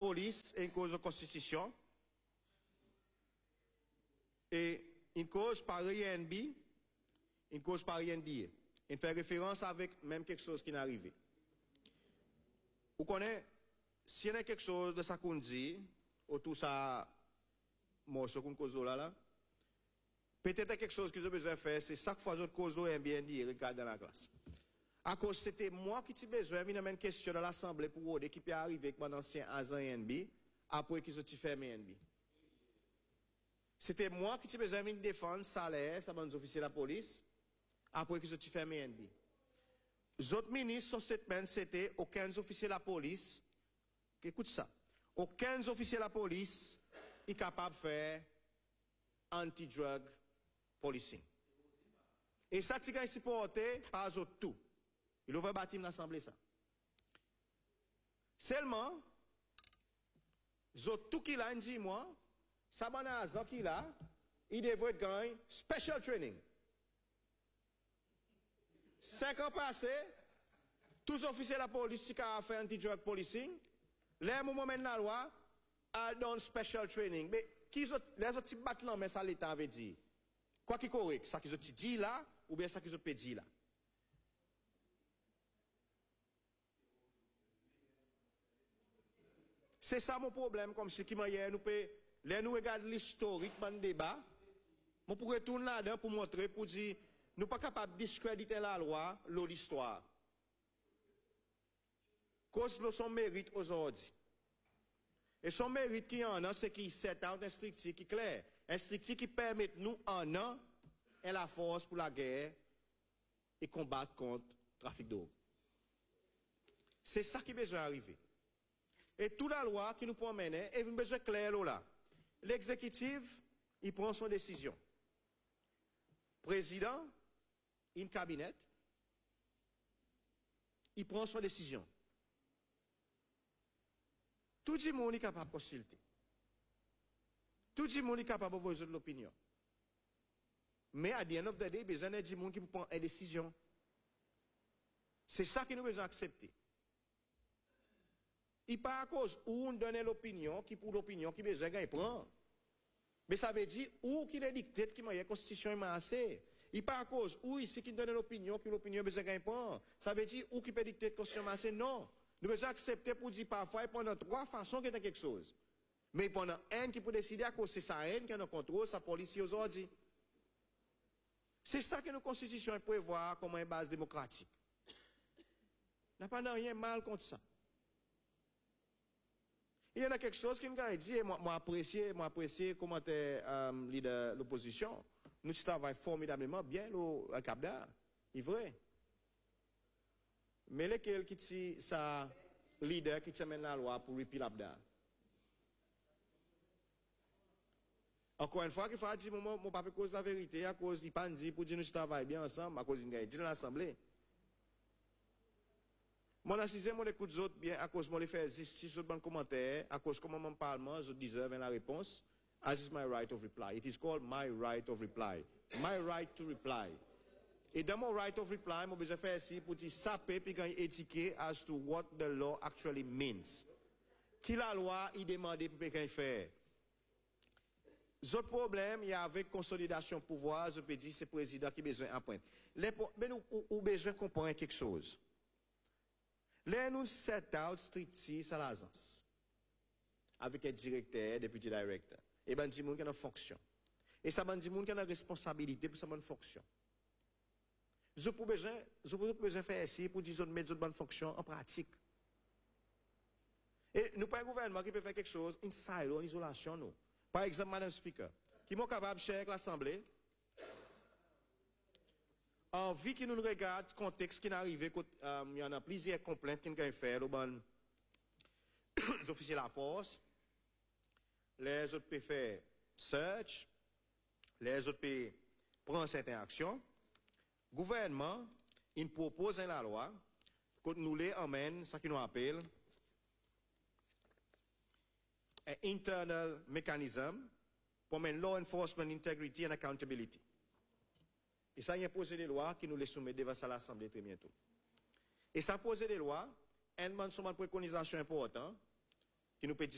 police et une cause de constitution. Et une cause par INB, une cause par INDA. Il fait référence avec même quelque chose qui n'est arrivé. Vous connaissez, s'il y a quelque chose de ça qu'on dit, autour de ça, morceau qu'on cause là, peut-être quelque chose que j'ai besoin de faire, c'est chaque fois que je cause bien dit, regarde dans la classe. À cause c'était moi qui ai besoin de une question dans l'Assemblée pour qui peut arriver avec mon ancien agent NB, après qu'ils ont fait NB. C'était moi qui ai besoin de défendre salaire, ça m'a officier de la police, après qu'ils ont fait NB. Les autres ministres, son statement, c'était aucun officier de la police, écoute ça, aucun officier de la police est capable de faire anti-drug policing. Et ça, c'est supporté par eux tout. Il ouvre bâtiment l'Assemblée, ça. Seulement, tout qui l'a dit, moi, ça m'a dit qu'il a, il devrait gagner special training. 5 ans passés, tous les officiers de la police qui ont fait anti-drug policing, les moments de la loi, a donné special training. Mais les autres qui battent là, mais ça l'État avait dit. Quoi qui est correct, ça qu'ils ont dit là, ou bien ça qu'ils ont dit là. C'est ça mon problème, comme si nous regardons l'historique du débat, on pourrait retourner là-dedans pour montrer, pour dire, nous ne sommes pas capables de discréditer la loi, l'histoire. Cause de son mérite aujourd'hui. Et son mérite qui en a, c'est qu'il set out un structure qui est clair. Un structure qui permet nous en a et la force pour la guerre et combattre contre le trafic d'eau. C'est ça qui est besoin d'arriver. Et toute la loi qui nous promène, est besoin clair là. L'exécutif, il prend son décision. Président, in cabinet, il prend son décision. Tout le monde est capable de consulter. Tout le monde est capable de poser de l'opinion. Mais à the end of the day, il y a besoin de monde qui prend une décision. C'est ça que nous devons accepter. Et pas à cause où on donne l'opinion, qui pour l'opinion, qui besoin de prendre. Mais ça veut dire où qui est dicté, qui m'a la constitution est assez. Et pas à cause où ici qui donne l'opinion, qui l'opinion besoin de prendre. Ça veut dire où qui peut dicter la constitution est assez. Non. Nous devons accepter pour dire parfois, pendant 3 façons qu'il y a quelque chose. Mais pendant un qui peut décider à cause c'est sa haine qui a le contrôle, sa police aujourd'hui. C'est ça que nos constitutions prévoient comme une base démocratique. Il n'y a pas rien mal contre ça. Il y en a quelque chose qui me dit, moi apprécié comment leader l'opposition. Nous travaillons formidablement bien le Cap-d'Art. C'est vrai. Mais lequel qui dit ça, leader qui amène la loi pour repeal l'Abda? Encore une fois, il faut dire, mon papa cause la vérité, à cause du pandi pour dire nous travaillons bien ensemble, à cause d'une dit dans l'Assemblée. Mon assisé, mon écoute autres bien, à cause mon les faire justice, autres bons commentaires, à cause comment mon parlement, je deserve la réponse. As is my right of reply. It is called my right of reply. My right to reply. Et dans mon right of reply, je besoin faire ici pour dire saper puis gagner étiquette as to what the law actually means. Qui la loi y demande pour quelqu'un faire. L'autre problème, il y a avec consolidation pouvoir, je peux dire c'est le président qui a besoin d'apprendre. Mais nous avons besoin de comprendre quelque chose. Là, nous set out strictement à l'agence. Avec un directeur, député directeur. Et ben, dit monde qui a une fonction. Et ça, ben, dit monde qui a une responsabilité pour sa bonne fonction. Je peux besoin faire ici pour dire mettre une bonne fonction en pratique. Et nous pas un gouvernement qui peut faire quelque chose in silo, en isolation, nous. Par exemple, Madame Speaker, qui est capable de chercher l'Assemblée, en vie qui nous regarde, le contexte qui est arrivé, il y en a plusieurs complaintes qui ont fait, les officiers de la force, les autres peuvent faire search, les autres peuvent prendre certaines actions. Le gouvernement, il propose la loi, que nous les emmène, ce qui nous appelle un internal mechanism pour mener law enforcement integrity and accountability. Et ça, il y a posé des lois qui nous les soumettent devant l'Assemblée très bientôt. Et ça pose des lois, une préconisation importante, qui nous peut